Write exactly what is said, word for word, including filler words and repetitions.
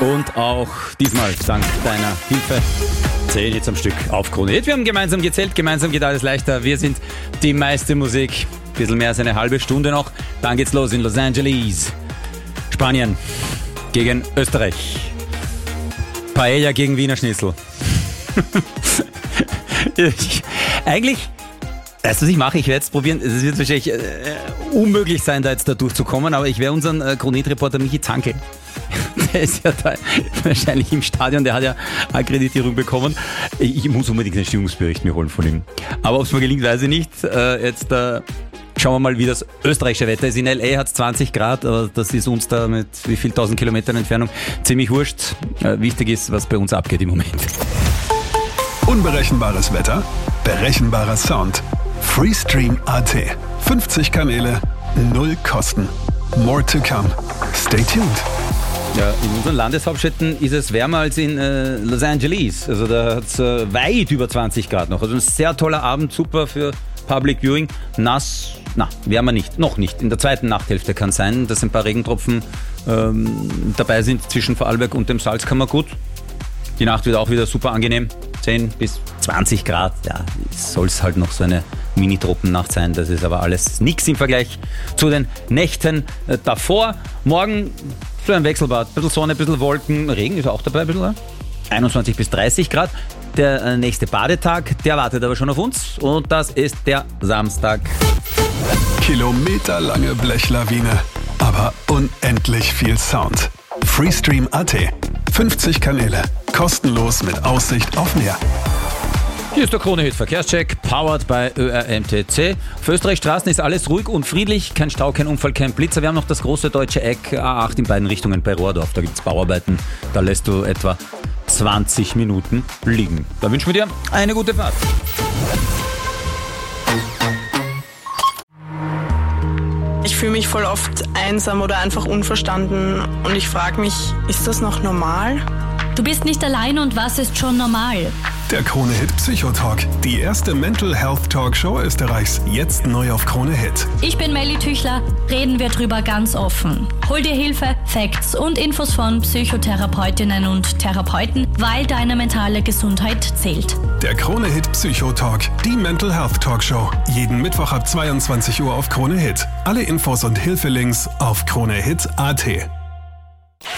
Und auch diesmal dank deiner Hilfe zehn Hits am Stück auf Krone Hit. Wir haben gemeinsam gezählt, gemeinsam geht alles leichter. Wir sind die meiste Musik. Ein bisschen mehr als eine halbe Stunde noch. Dann geht's los in Los Angeles. Spanien gegen Österreich. Paella gegen Wiener Schnitzel. ich, eigentlich, weißt du, was ich mache? Ich werde es probieren. Es wird wahrscheinlich äh, unmöglich sein, da jetzt da durchzukommen, aber ich werde unseren äh, Krone Hit-Reporter Michi Zankel, der ist ja da wahrscheinlich im Stadion, der hat ja Akkreditierung bekommen. Ich, ich muss unbedingt einen Stimmungsbericht mir holen von ihm. Aber ob es mir gelingt, weiß ich nicht. Äh, jetzt äh, schauen wir mal, wie das österreichische Wetter ist. In L A hat es zwanzig Grad, aber das ist uns da mit wie viel tausend Kilometern Entfernung ziemlich wurscht. Äh, wichtig ist, was bei uns abgeht im Moment. Unberechenbares Wetter, berechenbarer Sound. Freestream Punkt a t. fünfzig Kanäle, null Kosten. More to come. Stay tuned. Ja, in unseren Landeshauptstädten ist es wärmer als in äh, Los Angeles. Also da hat es äh, weit über zwanzig Grad noch. Also ein sehr toller Abend, super für Public Viewing. Nass, na, wärmer nicht, noch nicht. In der zweiten Nachthälfte kann es sein, dass ein paar Regentropfen ähm, dabei sind zwischen Vorarlberg und dem Salzkammergut. Die Nacht wird auch wieder super angenehm. zehn bis zwanzig Grad, ja, soll es halt noch so eine Mini-Tropennacht sein. Das ist aber alles nix im Vergleich zu den Nächten äh, davor. Morgen so ein Wechselbad, ein bisschen Sonne, ein bisschen Wolken, Regen ist auch dabei, ein bisschen, ja? einundzwanzig bis dreißig Grad. Der äh, nächste Badetag, der wartet aber schon auf uns und das ist der Samstag. Kilometerlange Blechlawine, aber unendlich viel Sound. Freestream Punkt a t. fünfzig Kanäle, kostenlos mit Aussicht auf Meer. Hier ist der Krone Hit Verkehrscheck, powered by Ö R M T C. Für Österreich Straßen ist alles ruhig und friedlich, kein Stau, kein Unfall, kein Blitzer. Wir haben noch das große deutsche Eck A acht in beiden Richtungen bei Rohrdorf. Da gibt es Bauarbeiten, da lässt du etwa zwanzig Minuten liegen. Da wünschen wir dir eine gute Fahrt. Ich fühle mich voll oft einsam oder einfach unverstanden und ich frage mich, ist das noch normal? Du bist nicht allein und was ist schon normal? Der Krone Hit Psychotalk, die erste Mental Health Talkshow Österreichs, jetzt neu auf Krone Hit. Ich bin Melly Tüchler, reden wir drüber ganz offen. Hol dir Hilfe, Facts und Infos von Psychotherapeutinnen und Therapeuten, weil deine mentale Gesundheit zählt. Der Krone Hit Psychotalk, die Mental Health Talkshow, jeden Mittwoch ab zweiundzwanzig Uhr auf Krone Hit. Alle Infos und Hilfelinks auf kronehit punkt a t.